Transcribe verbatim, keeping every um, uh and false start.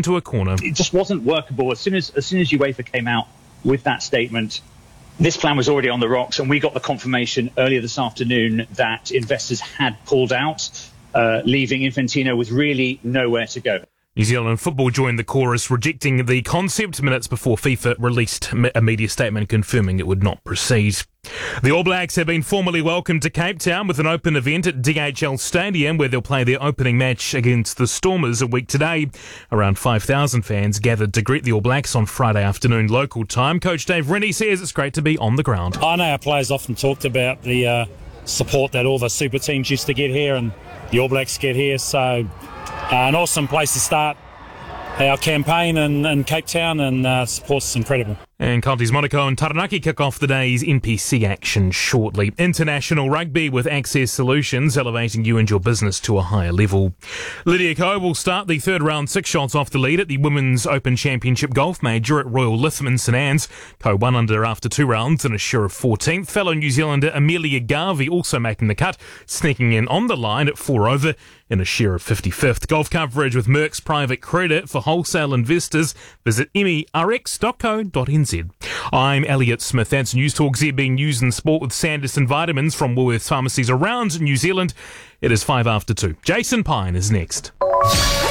into a corner. It just wasn't workable. As soon as, as soon as UEFA came out with that statement, this plan was already on the rocks, and we got the confirmation earlier this afternoon that investors had pulled out, uh, leaving Infantino with really nowhere to go. New Zealand Football joined the chorus, rejecting the concept minutes before FIFA released a media statement confirming it would not proceed. The All Blacks have been formally welcomed to Cape Town with an open event at D H L Stadium, where they'll play their opening match against the Stormers a week today. Around five thousand fans gathered to greet the All Blacks on Friday afternoon local time. Coach Dave Rennie says it's great to be on the ground. I know our players often talked about the uh, support that all the super teams used to get here, and the All Blacks get here, so uh, an awesome place to start our campaign in, in Cape Town, and uh, support's incredible. And Counties Monaco and Taranaki kick off the day's N P C action shortly. International rugby with Access Solutions, elevating you and your business to a higher level. Lydia Ko will start the third round six shots off the lead at the Women's Open Championship Golf Major at Royal Lytham in St Anne's. Ko won under after two rounds and a sure of fourteenth. Fellow New Zealander Amelia Garvey also making the cut, sneaking in on the line at four over in a share of fifty-fifth. Golf coverage with Merck's Private Credit for wholesale investors. Visit m e r x dot co dot n z. I'm Elliot Smith. That's News Talk Z B News and Sport with Sanderson Vitamins from Woolworths pharmacies around New Zealand. It is five after two. Jason Pine is next.